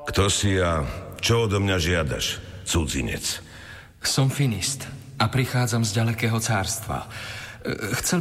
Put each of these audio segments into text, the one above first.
Kto si a čo odo mňa žiadaš, cudzinec? Som finist a prichádzam z ďalekého cárstva. Chcel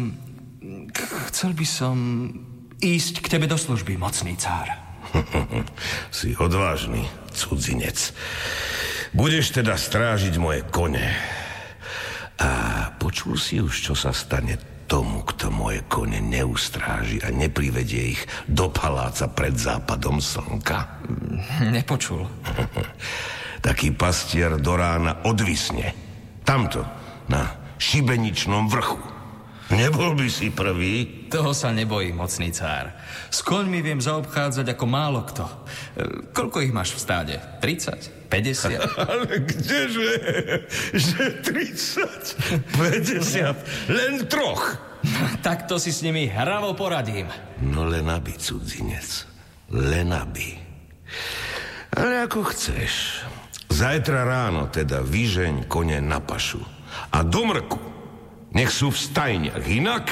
by som ísť k tebe do služby, mocný cár. Si odvážny, cudzinec. Budeš teda strážiť moje kone. A počul si už, čo sa stane tomu, kto moje kone neustráži a neprivedie ich do paláca pred západom slnka? Nepočul. Taký pastier do rána odvisne. Tamto, na šibeničnom vrchu. Nebol by si prvý? Toho sa nebojím, mocný cár. S koňmi viem zaobchádzať ako málo kto. Koľko ich máš v stáde? 30? 50? Ale kdeže? Že 30? 50? Len troch? Takto si s nimi hravo poradím. No len aby, cudzinec. Len aby. Ale ako chceš. Zajtra ráno teda vyžeň kone na pašu. A do mrku nech sú v stajniach.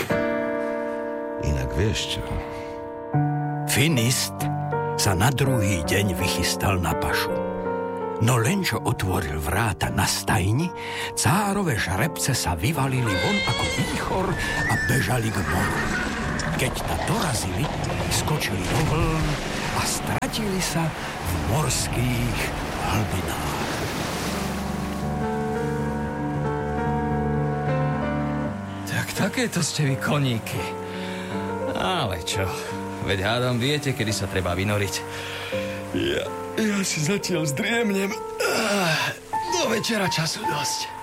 Inak vieš čo? Finist sa na druhý deň vychystal na pašu. No len čo otvoril vráta na stajni, cárove žrebce sa vyvalili von ako výchor a bežali k moru. Keď ta dorazili, skočili do vln a stratili sa v morských hlbinách. Takéto ste vy koníky. Ale čo? Veď hádam viete, kedy sa treba vynoriť. Ja si zatiaľ zdriemnem. Do večera času dosť.